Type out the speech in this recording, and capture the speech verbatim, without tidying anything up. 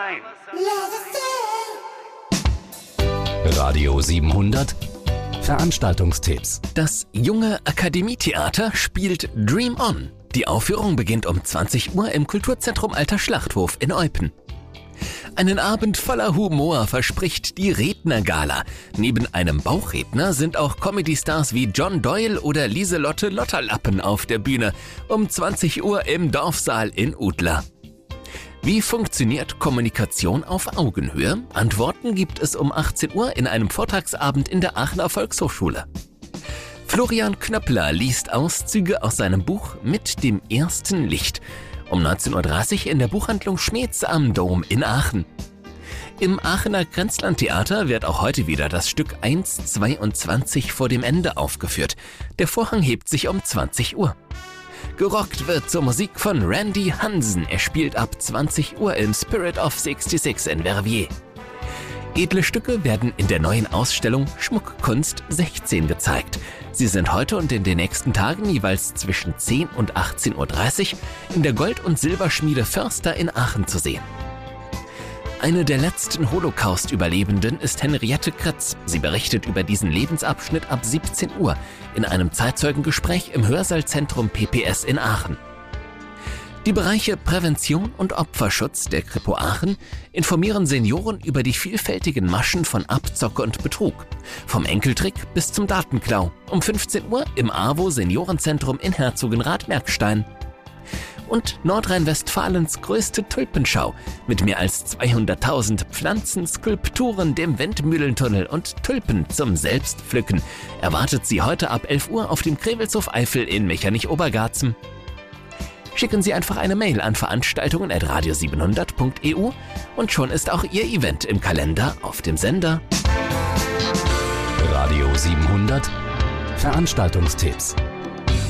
Radio siebenhundert Veranstaltungstipps. Das Junge Akademietheater spielt Dream On. Die Aufführung beginnt um zwanzig Uhr im Kulturzentrum Alter Schlachthof in Eupen. Einen Abend voller Humor verspricht die Rednergala. Neben einem Bauchredner sind auch Comedy-Stars wie John Doyle oder Lieselotte Lotterlappen auf der Bühne um zwanzig Uhr im Dorfsaal in Udler. Wie funktioniert Kommunikation auf Augenhöhe? Antworten gibt es um achtzehn Uhr in einem Vortragsabend in der Aachener Volkshochschule. Florian Knöppler liest Auszüge aus seinem Buch Mit dem ersten Licht. Um neunzehn Uhr dreißig in der Buchhandlung Schmeetz am Dom in Aachen. Im Aachener Grenzlandtheater wird auch heute wieder das Stück eins zweiundzwanzig vor dem Ende aufgeführt. Der Vorhang hebt sich um zwanzig Uhr. Gerockt wird zur Musik von Randy Hansen. Er spielt ab zwanzig Uhr im Spirit of sechsundsechzig in Verviers. Edle Stücke werden in der neuen Ausstellung Schmuckkunst sechzehn gezeigt. Sie sind heute und in den nächsten Tagen jeweils zwischen zehn und achtzehn Uhr dreißig in der Gold- und Silberschmiede Förster in Aachen zu sehen. Eine der letzten Holocaust-Überlebenden ist Henriette Kretz. Sie berichtet über diesen Lebensabschnitt ab siebzehn Uhr in einem Zeitzeugengespräch im Hörsaalzentrum P P S in Aachen. Die Bereiche Prävention und Opferschutz der Kripo Aachen informieren Senioren über die vielfältigen Maschen von Abzocke und Betrug. Vom Enkeltrick bis zum Datenklau. Um fünfzehn Uhr im AWO Seniorenzentrum in Herzogenrath-Merkstein. Und Nordrhein-Westfalens größte Tulpenschau mit mehr als zweihunderttausend Pflanzen, Skulpturen, dem Windmühlentunnel und Tulpen zum Selbstpflücken erwartet Sie heute ab elf Uhr auf dem Krewelshof Eifel in Mechernich-Obergarzen. Schicken Sie einfach eine Mail an veranstaltungen at radio siebenhundert punkt e u und schon ist auch Ihr Event im Kalender auf dem Sender. Radio siebenhundert Veranstaltungstipps.